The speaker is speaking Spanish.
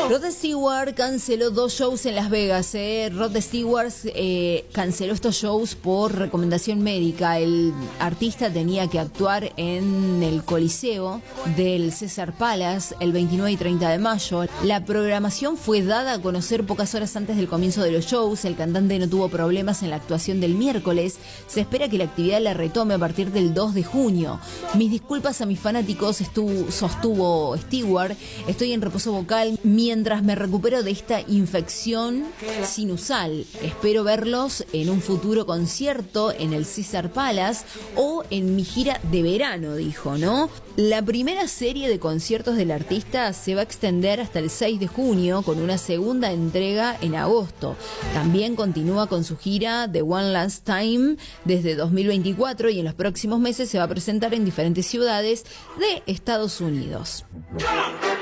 Rod Stewart canceló 2 shows en Las Vegas. Rod Stewart canceló estos shows por recomendación médica. El artista tenía que actuar en el Coliseo del Caesars Palace el 29 y 30 de mayo. La programación fue dada a conocer pocas horas antes del comienzo de los shows. El cantante no tuvo problemas en la actuación del miércoles. Se espera que la actividad la retome a partir del 2 de junio. Mis disculpas a mis fanáticos, sostuvo Stewart. Estoy en reposo vocal mientras me recupero de esta infección sinusal. Espero verlos en un futuro concierto en el Caesars Palace o en mi gira de verano, dijo, ¿no? La primera serie de conciertos del artista se va a extender hasta el 6 de junio con una segunda entrega en agosto. También continúa con su gira The One Last Time desde 2024 y en los próximos meses se va a presentar en diferentes ciudades de Estados Unidos.